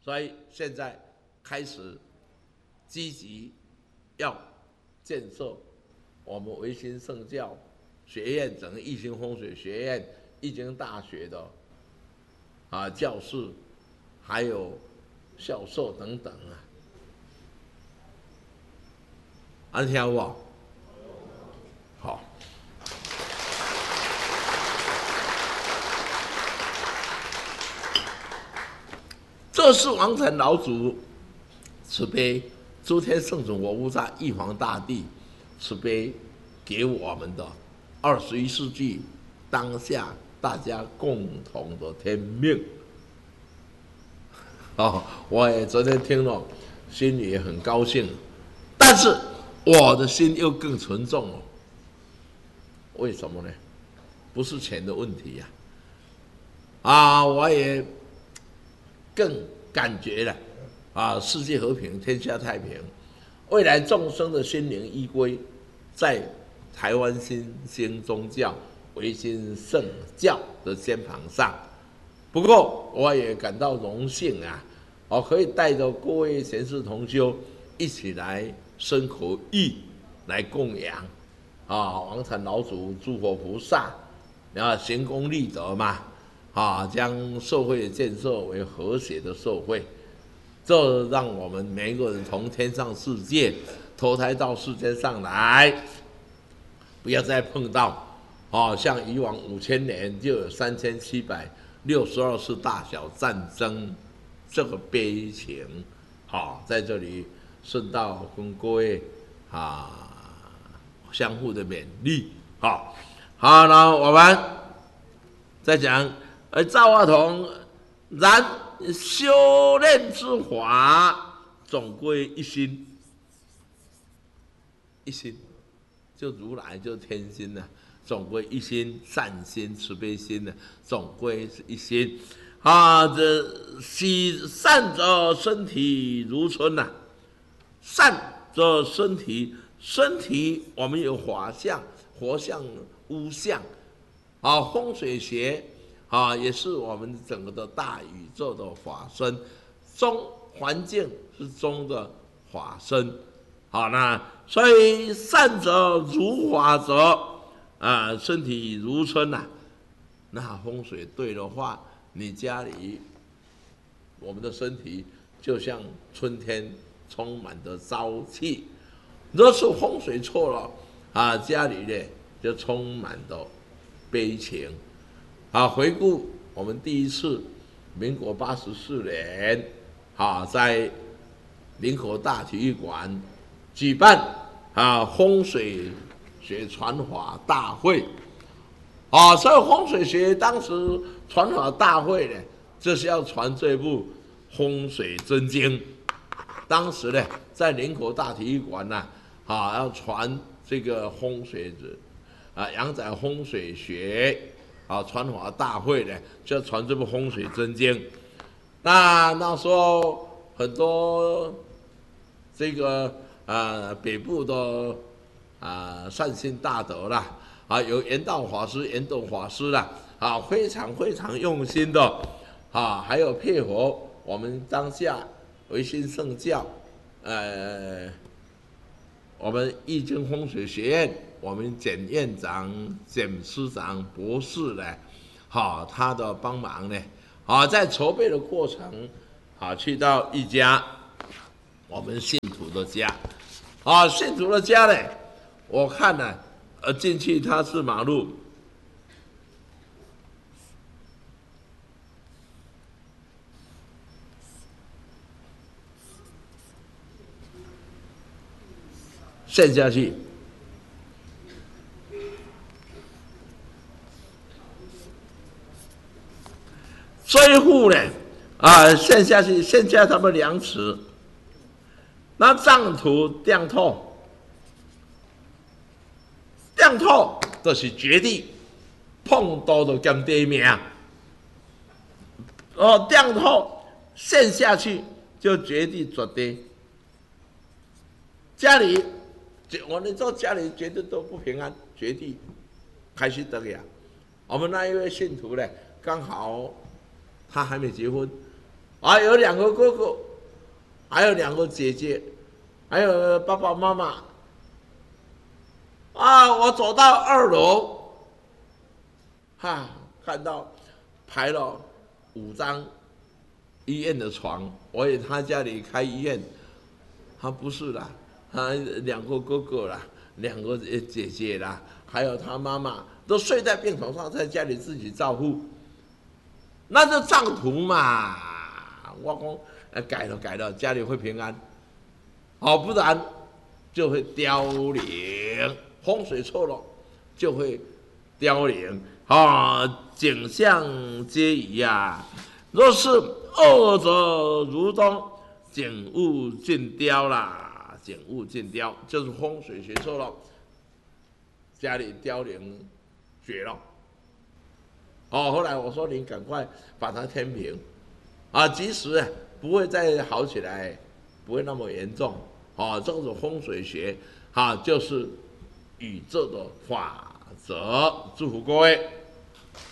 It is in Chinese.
所以现在开始积极要建设我们维新圣教学院、整个义兴风水学院、义经大学的教室，还有教授等等安听有无？好。这是王禅老祖慈悲，诸天圣祖我无上玉皇大帝慈悲给我们的21世纪当下大家共同的天命。我也昨天听了，心里也很高兴，但是我的心又更沉重了。为什么呢？不是钱的问题呀，我也更感觉了世界和平，天下太平，未来众生的心灵依归，在台湾新兴宗教维新圣教的肩膀上。不过我也感到荣幸可以带着各位贤士同修一起来生口意，来供养王禅老祖、诸佛菩萨，行功立德嘛。将社会建设为和谐的社会，这让我们每一个人从天上世界投胎到世间上来，不要再碰到像以往5000年就有3762次大小战争这个悲情。在这里顺道跟各位相互的勉励。好，那我们再讲。赵华同，然修炼之法总归一心，一心就如来就天心总归一心，善心慈悲心总归是一心。这喜善则身体如春善则身体我们有法相、活相、无相风水学。也是我们整个的大宇宙的法身，中环境是中的法身。那所以善则如法则身体如春那风水对的话，你家里我们的身体就像春天充满着朝气。若是风水错了家里呢就充满着悲情。回顾我们第一次民国84年在林口大体育馆举办风水学传法大会所以风水学当时传法大会呢，就是要传这部风水真经。当时呢在林口大体育馆要传这个风水阳宅风水学传法大会呢，就要传这部风水真经。那时候很多这个北部的善心大德有圆道法师、圆斗法师非常非常用心的还有配合我们当下维新圣教我们义经风水学院，我们简院长、简师长、博士呢，他的帮忙呢，在筹备的过程，去到一家我们信徒的家，信徒的家呢，我看呢，进去它是马路，陷下去。这一户呢，陷下去，陷下他们2尺，那脏土掉透，掉透就是绝地，碰到就减地命。掉透陷下去就绝地绝地。家里，我们说家里绝对都不平安，绝地开始得我们那一位信徒呢，刚好他还没结婚， 啊，有2个哥哥，还有2个姐姐，还有爸爸妈妈。啊，我走到2楼，看到排了5张医院的床，我以为他家里开医院，他不是啦，他2个哥哥啦，2个姐姐啦，还有他妈妈都睡在病床上，在家里自己照顾，那就账图嘛。我讲改了，家里会平安，不然就会凋零，风水错了就会凋零景象皆宜呀。若是恶者如东，景物尽凋啦，景物尽凋就是风水学错了，家里凋零绝了。后来我说你赶快把它填平，即使不会再好起来，不会那么严重。这种风水学就是宇宙的法则。祝福各位。